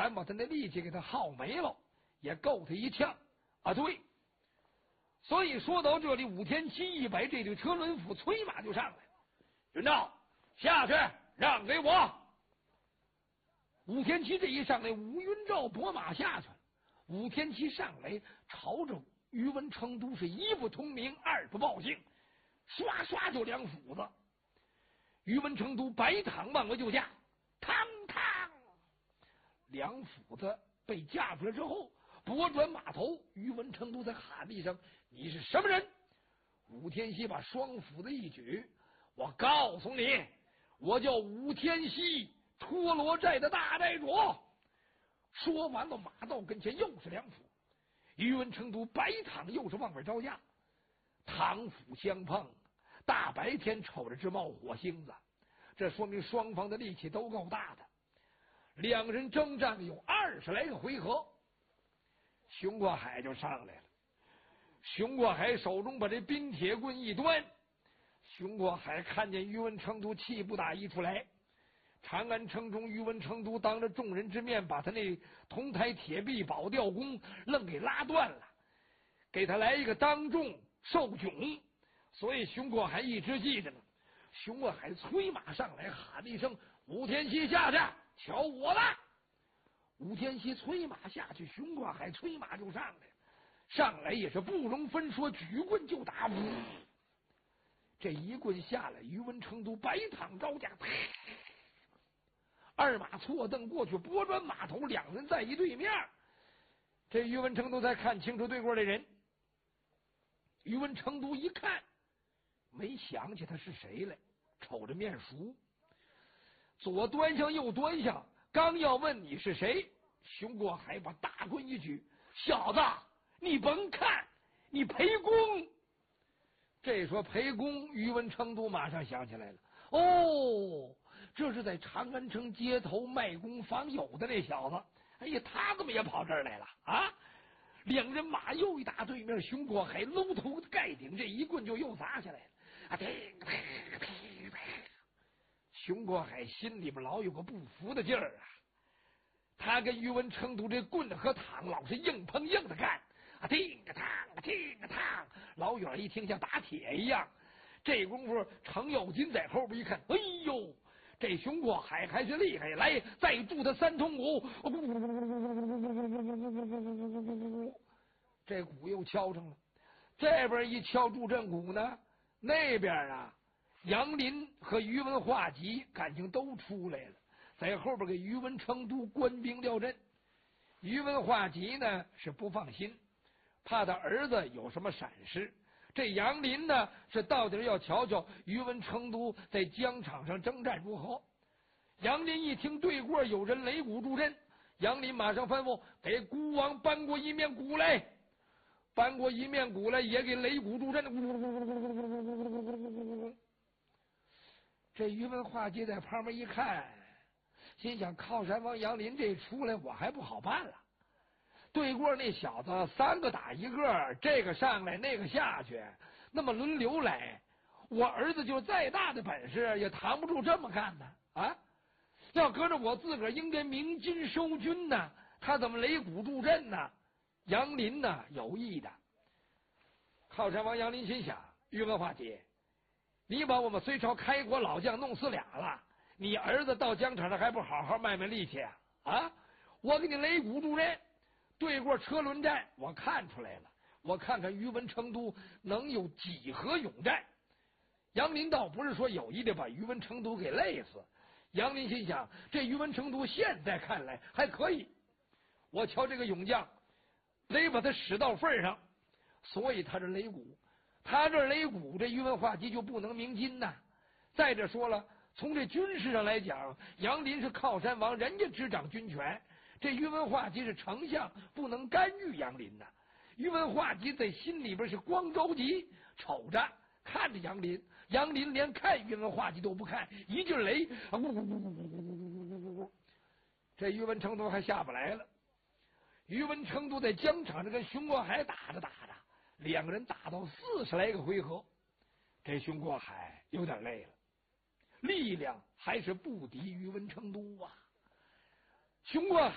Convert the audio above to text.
咱把他那力气给他耗没了，也够他一呛啊！对，所以说到这里，武天齐一摆这对车轮斧，催马就上来。云道下去，让给我。武天齐这一上来，武云照拨马下去了。武天齐上来，朝着于文成都是一不通明，二不报信，刷刷就两斧子。于文成都白躺往了就架，嘡嘡，两斧子被架出来之后，拨转马头，于文成都才喊了一声：“你是什么人？”武天锡把双斧子一举：“我告诉你，我叫武天锡，托罗寨的大寨主。”说完了，马到跟前又是两斧。于文成都白躺，又是往外招架，躺斧相碰。大白天瞅着直冒火星子，这说明双方的力气都够大的。两人征战了有20来个回合，熊过海就上来了。熊过海手中把这冰铁棍一端，熊过海看见于文成都气不打一处来。长安城中，于文成都当着众人之面把他那铜台铁臂保吊弓愣给拉断了，给他来一个当众受窘。所以熊过海一直记着呢。熊过海催马上来，喊了一声：“武天锡下去，瞧我了！”武天锡催马下去，熊过海催马就上来，上来也是不容分说，举棍就打。这一棍下来，于文成都白躺招架，二马错蹬过去，拨转马头，两人在一对面。这于文成都才看清楚对过的人。于文成都一看，没想起他是谁来，瞅着面熟，左端详右端详，刚要问你是谁，熊过海把大棍一举：“小子，你甭看，你赔公。”这说赔公，于文成都马上想起来了。哦，这是在长安城街头卖公访友的那小子。哎呀，他怎么也跑这儿来了啊？两人马又一打对面，熊过海搂头盖顶，这一棍就又砸下来了。啊！熊过海心里边老有个不服的劲儿啊，他跟于文成都这棍和躺老是硬碰硬的干啊，叮个嘡，叮个嘡，老远一听像打铁一样。这功夫程咬金在后边一看，哎呦，这熊过海还是厉害，来再助他3通鼓，这鼓又敲上了。这边一敲助阵鼓呢，那边啊，杨林和于文化及感情都出来了，在后边给于文成都官兵料阵。于文化及呢是不放心，怕他儿子有什么闪失。这杨林呢是到底要瞧瞧于文成都在疆场上征战如何。杨林一听对过有人擂鼓助阵，杨林马上吩咐给孤王搬过一面鼓来。搬过一面鼓来，也给擂鼓助阵。这于文化及在旁边一看，心想：靠山王杨林这出来，我还不好办了。对过那小子3个打1个，这个上来那个下去，那么轮流来，我儿子就再大的本事也扛不住这么干呢啊！要搁着我自个儿应该鸣金收军呢，他怎么擂鼓助阵呢？杨林呢有意的。靠山王杨林心想：于文化及，你把我们隋朝开国老将弄死俩了，你儿子到疆场上还不好好卖卖力气啊？啊！我给你擂鼓助阵，对过车轮战，我看出来了，我看看于文成都能有几何勇战。杨林倒不是说有意的把于文成都给累死，杨林心想，这于文成都现在看来还可以，我瞧这个勇将得把他使到份上，所以他这擂鼓，他这擂鼓，这于文化及就不能鸣金呐。再者说了，从这军事上来讲，杨林是靠山王，人家执掌军权，这于文化及是丞相，不能干预杨林呐。于文化及在心里边是光着急，瞅着看着杨林，杨林连看于文化及都不看，一劲擂，这于文成都还下不来了。于文成都在疆场上跟熊过海打着，两个人打到40来个回合，这熊过海有点累了，力量还是不敌于文成都啊。熊过海